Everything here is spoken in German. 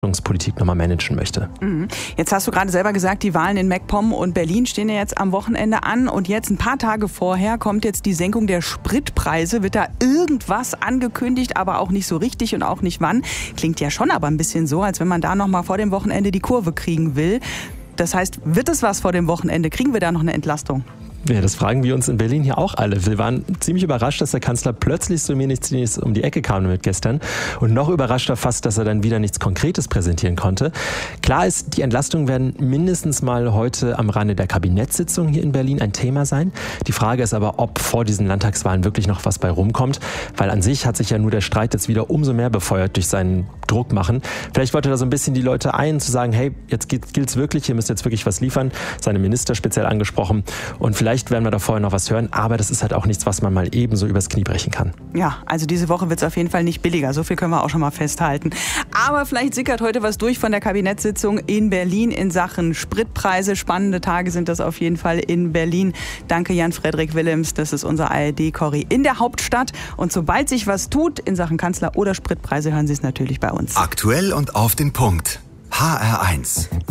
Politik nochmal managen möchte. Jetzt hast du gerade selber gesagt, die Wahlen in MacPom und Berlin stehen ja jetzt am Wochenende an und jetzt ein paar Tage vorher kommt jetzt die Senkung der Spritpreise. Wird da irgendwas angekündigt, aber auch nicht so richtig und auch nicht wann? Klingt ja schon aber ein bisschen so, als wenn man da nochmal vor dem Wochenende die Kurve kriegen will. Das heißt, wird es was vor dem Wochenende? Kriegen wir da noch eine Entlastung? Ja, das fragen wir uns in Berlin hier auch alle. Wir waren ziemlich überrascht, dass der Kanzler plötzlich so wenig um die Ecke kam mit gestern. Und noch überraschter fast, dass er dann wieder nichts Konkretes präsentieren konnte. Klar ist, die Entlastungen werden mindestens mal heute am Rande der Kabinettssitzung hier in Berlin ein Thema sein. Die Frage ist aber, ob vor diesen Landtagswahlen wirklich noch was bei rumkommt. Weil an sich hat sich ja nur der Streit jetzt wieder umso mehr befeuert durch seinen Druck machen. Vielleicht wollte er da so ein bisschen die Leute zu sagen, hey, jetzt gilt's wirklich, ihr müsst jetzt wirklich was liefern. Seine Minister speziell angesprochen. Und vielleicht werden wir da vorher noch was hören, aber das ist halt auch nichts, was man mal eben so übers Knie brechen kann. Ja, also diese Woche wird es auf jeden Fall nicht billiger, so viel können wir auch schon mal festhalten. Aber vielleicht sickert heute was durch von der Kabinettssitzung in Berlin in Sachen Spritpreise. Spannende Tage sind das auf jeden Fall in Berlin. Danke Jan-Frederik Willems, das ist unser ARD-Corri in der Hauptstadt. Und sobald sich was tut in Sachen Kanzler oder Spritpreise, hören Sie es natürlich bei uns. Aktuell und auf den Punkt. HR1.